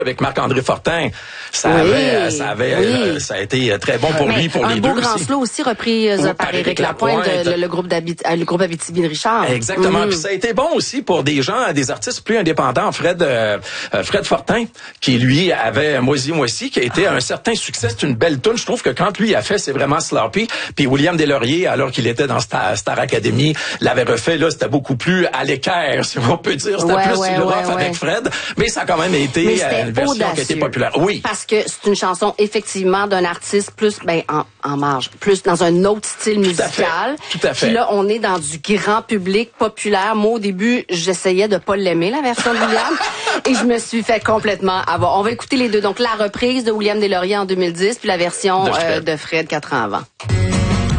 avec Marc-André Fortin, ça a été très bon pour lui, pour les deux. Un beau grand slow aussi repris par Éric Lapointe, le groupe Abitibi-Richard. Exactement. Puis ça a été bon aussi pour des gens, des artistes plus indépendants. Fred Fortin, qui lui avait Moisi, qui a été un certain succès. C'est une belle tune. Je trouve que quand lui a fait, c'est vraiment sloppy. Puis William Deslauriers, alors qu'il était dans Star Academy, l'avait refait. Là, c'était beaucoup plus à l'équerre, si on peut dire. C'était plus sur le rock avec Fred. Mais ça a quand même été une version qui a été populaire. Oui. Parce que c'est une chanson, effectivement, d'un artiste plus, en marge, plus dans un autre style musical. Tout à fait. Puis là, on est dans du grand public populaire. Moi, au début, j'essayais de pas l'aimer, la version de William. Et je me suis fait complètement avoir. On va écouter les deux. Donc, la reprise de William Deslauriers en 2010, puis la version de Fred 4 ans avant.